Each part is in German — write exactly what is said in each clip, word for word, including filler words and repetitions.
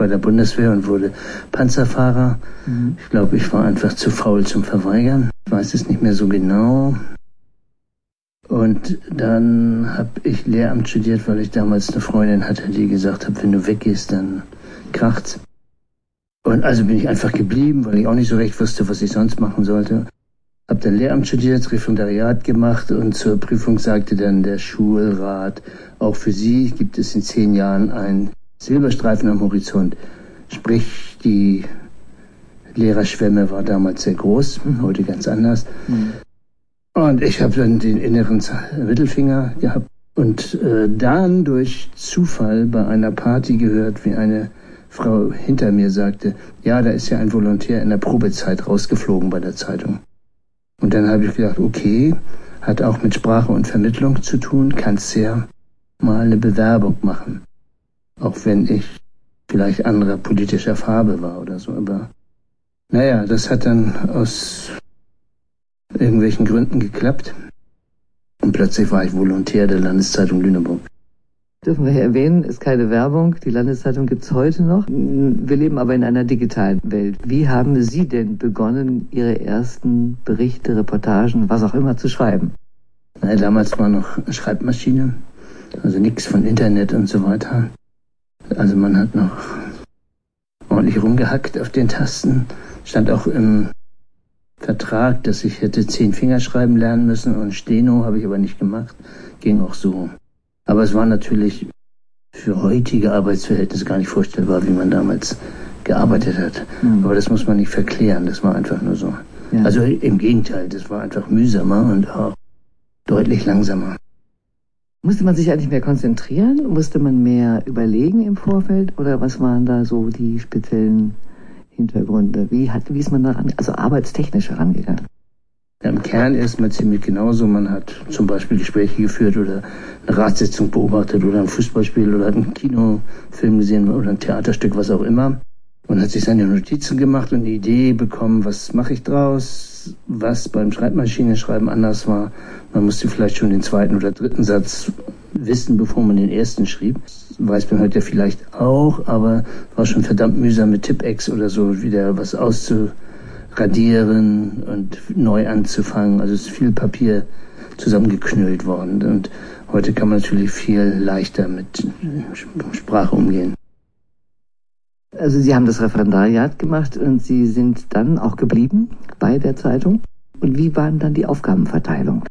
bei der Bundeswehr und wurde Panzerfahrer. Mhm. Ich glaube, ich war einfach zu faul zum Verweigern. Ich weiß es nicht mehr so genau. Und dann habe ich Lehramt studiert, weil ich damals eine Freundin hatte, die gesagt hat, wenn du weggehst, dann kracht's. Und also bin ich einfach geblieben, weil ich auch nicht so recht wusste, was ich sonst machen sollte. Hab dann Lehramt studiert, Referendariat gemacht und zur Prüfung sagte dann der Schulrat, auch für Sie gibt es in zehn Jahren einen Silberstreifen am Horizont. Sprich, die Lehrerschwemme war damals sehr groß, heute ganz anders. Mhm. Und ich habe dann den inneren Mittelfinger gehabt und äh, dann durch Zufall bei einer Party gehört, wie eine Frau hinter mir sagte, ja, da ist ja ein Volontär in der Probezeit rausgeflogen bei der Zeitung. Und dann habe ich gedacht, okay, hat auch mit Sprache und Vermittlung zu tun, kannst ja mal eine Bewerbung machen. Auch wenn ich vielleicht anderer politischer Farbe war oder so. Aber naja, das hat dann aus irgendwelchen Gründen geklappt. Und plötzlich war ich Volontär der Landeszeitung Lüneburg. Dürfen wir hier erwähnen, ist keine Werbung. Die Landeszeitung gibt's heute noch. Wir leben aber in einer digitalen Welt. Wie haben Sie denn begonnen, Ihre ersten Berichte, Reportagen, was auch immer zu schreiben? Na, damals war noch eine Schreibmaschine, also nichts von Internet und so weiter. Also man hat noch ordentlich rumgehackt auf den Tasten. Stand auch im Vertrag, dass ich hätte zehn Finger schreiben lernen müssen und Steno habe ich aber nicht gemacht. Ging auch so. Aber es war natürlich für heutige Arbeitsverhältnisse gar nicht vorstellbar, wie man damals gearbeitet hat. Mhm. Aber das muss man nicht verklären, das war einfach nur so. Ja. Also im Gegenteil, das war einfach mühsamer und auch deutlich langsamer. Musste man sich eigentlich mehr konzentrieren? Musste man mehr überlegen im Vorfeld? Oder was waren da so die speziellen Hintergründe? Wie, hat, wie ist man da ran, also arbeitstechnisch herangegangen? Ja, im Kern erstmal ziemlich genauso. Man hat zum Beispiel Gespräche geführt oder eine Ratssitzung beobachtet oder ein Fußballspiel oder einen Kinofilm gesehen oder ein Theaterstück, was auch immer. Und hat sich seine Notizen gemacht und eine Idee bekommen, was mache ich draus, was beim Schreibmaschinenschreiben anders war. Man musste vielleicht schon den zweiten oder dritten Satz wissen, bevor man den ersten schrieb. Das weiß man heute vielleicht auch, aber war schon verdammt mühsam mit Tippex oder so wieder was auszuradieren und neu anzufangen. Also es ist viel Papier zusammengeknüllt worden und heute kann man natürlich viel leichter mit Sprache umgehen. Also Sie haben das Referendariat gemacht und Sie sind dann auch geblieben bei der Zeitung. Und wie waren dann die Aufgabenverteilung?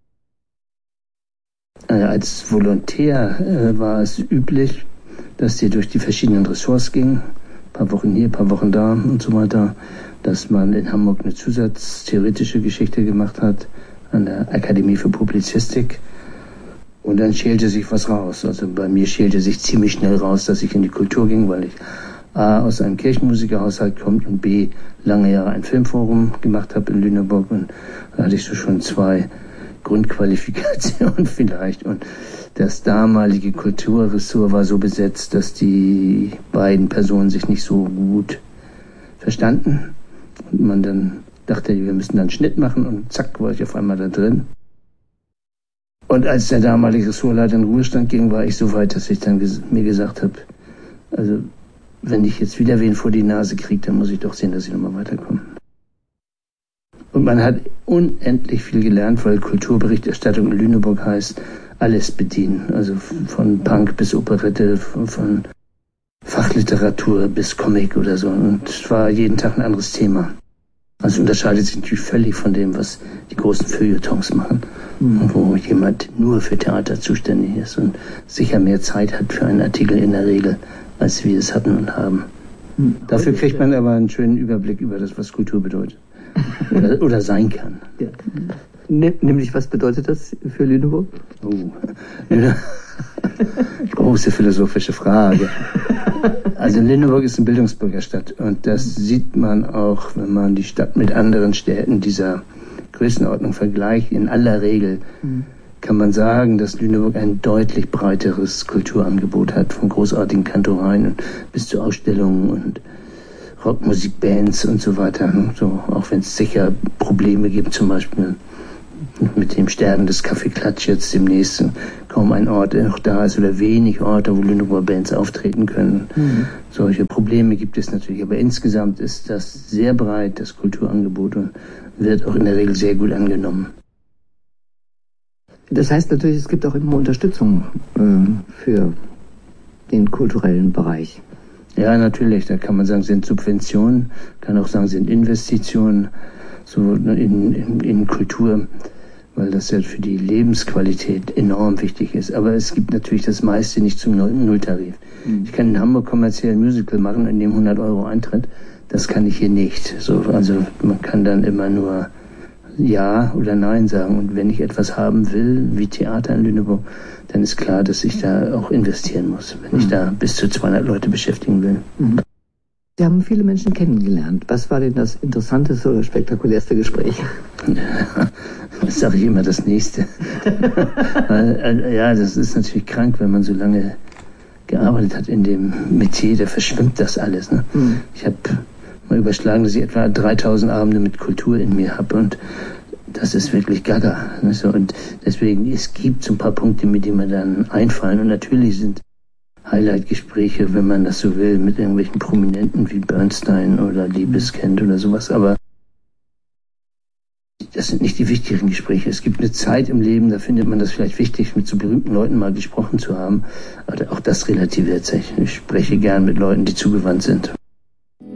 Als Volontär äh, war es üblich, dass sie durch die verschiedenen Ressorts ging. Ein paar Wochen hier, ein paar Wochen da und so weiter. Dass man in Hamburg eine zusatztheoretische Geschichte gemacht hat an der Akademie für Publizistik. Und dann schälte sich was raus. Also bei mir schälte sich ziemlich schnell raus, dass ich in die Kultur ging, weil ich A, aus einem Kirchenmusikerhaushalt kommt und B, lange Jahre ein Filmforum gemacht habe in Lüneburg. Und da hatte ich so schon zwei Grundqualifikationen vielleicht. Und das damalige Kulturressort war so besetzt, dass die beiden Personen sich nicht so gut verstanden. Und man dann dachte, wir müssen dann einen Schnitt machen und zack, war ich auf einmal da drin. Und als der damalige Ressortleiter in Ruhestand ging, war ich so weit, dass ich dann ges- mir gesagt habe, also wenn ich jetzt wieder wen vor die Nase kriege, dann muss ich doch sehen, dass ich nochmal weiterkomme. Und man hat unendlich viel gelernt, weil Kulturberichterstattung in Lüneburg heißt, alles bedienen. Also von Punk bis Operette, von, von Fachliteratur bis Comic oder so. Und es war jeden Tag ein anderes Thema. Also unterscheidet sich natürlich völlig von dem, was die großen Feuilletons machen. Mhm. Wo jemand nur für Theater zuständig ist und sicher mehr Zeit hat für einen Artikel in der Regel, als wir es hatten und haben. Mhm. Dafür kriegt man aber einen schönen Überblick über das, was Kultur bedeutet. Oder, oder sein kann. Ja. Nämlich, was bedeutet das für Lüneburg? Oh, große philosophische Frage. Also Lüneburg ist eine Bildungsbürgerstadt und das sieht man auch, wenn man die Stadt mit anderen Städten dieser Größenordnung vergleicht. In aller Regel kann man sagen, dass Lüneburg ein deutlich breiteres Kulturangebot hat, von großartigen Kantoreien bis zu Ausstellungen und Rockmusikbands und so weiter. So, auch wenn es sicher Probleme gibt, zum Beispiel mit dem Sterben des Café Klatsch jetzt demnächst kaum ein Ort noch da ist oder wenig Orte, wo Lüneburger Bands auftreten können. Mhm. Solche Probleme gibt es natürlich. Aber insgesamt ist das sehr breit, das Kulturangebot, und wird auch in der Regel sehr gut angenommen. Das heißt natürlich, es gibt auch immer Unterstützung äh, für den kulturellen Bereich. Ja, natürlich. Da kann man sagen, sind Subventionen, kann auch sagen, sind Investitionen so in, in, in Kultur, weil das ja für die Lebensqualität enorm wichtig ist. Aber es gibt natürlich das meiste nicht zum Nulltarif. Mhm. Ich kann in Hamburg kommerziell ein Musical machen, in dem hundert Euro Eintritt. Das kann ich hier nicht. So, also man kann dann immer nur Ja oder Nein sagen. Und wenn ich etwas haben will, wie Theater in Lüneburg, dann ist klar, dass ich da auch investieren muss, wenn ich da bis zu zweihundert Leute beschäftigen will. Mhm. Sie haben viele Menschen kennengelernt. Was war denn das interessanteste oder spektakulärste Gespräch? Das sage ich immer, das nächste. Ja, das ist natürlich krank, wenn man so lange gearbeitet hat in dem Metier, da verschwimmt das alles. Ne? Mhm. Ich habe mal überschlagen, dass ich etwa dreitausend Abende mit Kultur in mir habe, und das ist wirklich gaga. Ne? So, und deswegen, es gibt so ein paar Punkte, mit denen mir dann einfallen, und natürlich sind Highlight-Gespräche, wenn man das so will, mit irgendwelchen Prominenten wie Bernstein oder Liebeskind oder sowas, aber das sind nicht die wichtigen Gespräche. Es gibt eine Zeit im Leben, da findet man das vielleicht wichtig, mit so berühmten Leuten mal gesprochen zu haben, aber auch das relativiert sich. Ich spreche gern mit Leuten, die zugewandt sind.